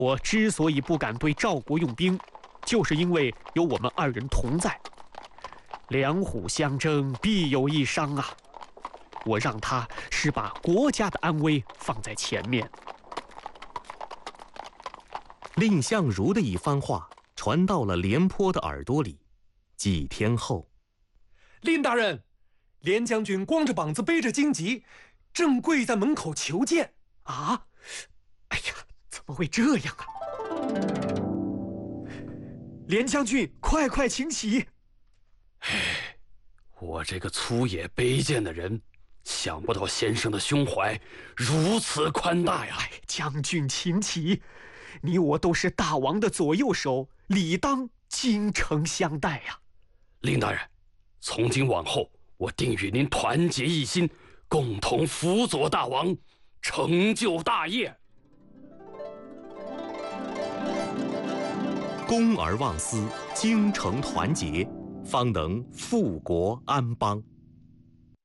我之所以不敢对赵国用兵，就是因为有我们二人同在。两虎相争，必有一伤啊！我让他是把国家的安危放在前面。 蔺相如的一番话传到了廉颇的耳朵里。几天后， 蔺大人，廉将军光着膀子背着荆棘，正跪在门口求见。 啊！哎呀，怎么会这样啊？廉将军，快请起！ 我这个粗野卑贱的人，想不到先生的胸怀如此宽大呀！ 将军请起，你我都是大王的左右手，理当精诚相待呀。 蔺大人，从今往后，我定与您团结一心，共同辅佐大王，成就大业。 公而忘私，精诚团结，方能富国安邦。